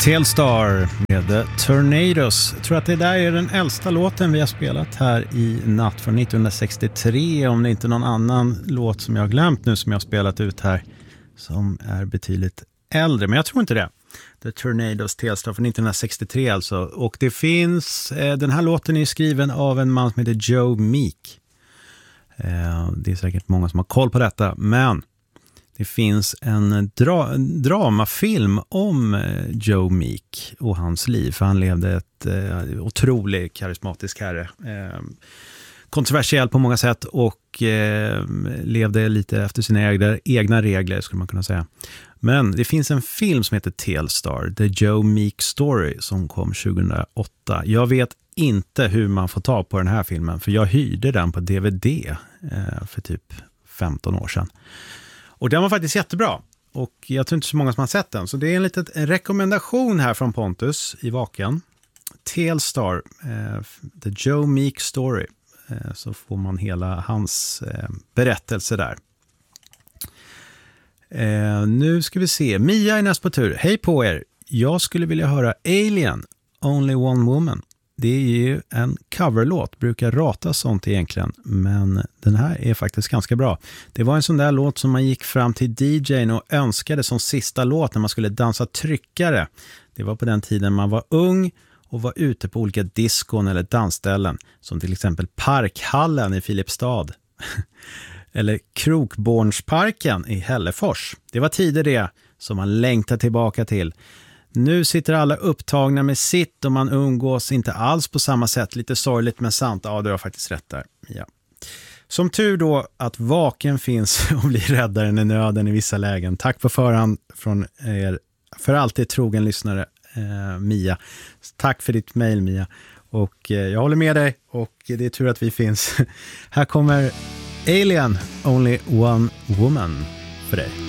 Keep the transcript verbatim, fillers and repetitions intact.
Telstar med The Tornadoes. Jag tror att det där är den äldsta låten vi har spelat här i natt från nittonhundrasextiotre. Om det inte är någon annan låt som jag har glömt nu som jag har spelat ut här som är betydligt äldre. Men jag tror inte det. The Tornadoes, Telstar från nittonhundrasextiotre alltså. Och det finns, eh, den här låten är skriven av en man som heter Joe Meek. Eh, det är säkert många som har koll på detta, men det finns en dra- dramafilm om Joe Meek och hans liv. För han levde ett eh, otroligt karismatisk herre. Eh, kontroversiell på många sätt och eh, levde lite efter sina egna, egna regler skulle man kunna säga. Men det finns en film som heter Telstar, The Joe Meek Story, som kom tjugohundraåtta. Jag vet inte hur man får ta på den här filmen, för jag hyrde den på D V D eh, för typ femton år sedan. Och den var faktiskt jättebra. Och jag tror inte så många som har sett den. Så det är en liten rekommendation här från Pontus i Vaken. Telstar, eh, The Joe Meek Story. Eh, så får man hela hans eh, berättelse där. Eh, nu ska vi se. Mia är näst på tur. Hej på er. Jag skulle vilja höra Alien, Only One Woman. Det är ju en coverlåt, brukar rata sånt egentligen, men den här är faktiskt ganska bra. Det var en sån där låt som man gick fram till D J:n och önskade som sista låt när man skulle dansa tryckare. Det var på den tiden man var ung och var ute på olika diskon eller dansställen, som till exempel Parkhallen i Filipstad eller Krokbornsparken i Hällefors. Det var tider det som man längtar tillbaka till. Nu sitter alla upptagna med sitt och man umgås inte alls på samma sätt. Lite sorgligt men sant. Ja, du har faktiskt rätt där. Ja. Som tur då att Vaken finns och blir räddaren i nöden i vissa lägen. Tack på förhand från er för alltid trogen lyssnare, eh, Mia. Tack för ditt mejl, Mia. Och eh, jag håller med dig och det är tur att vi finns. Här kommer Alien, Only One Woman för dig.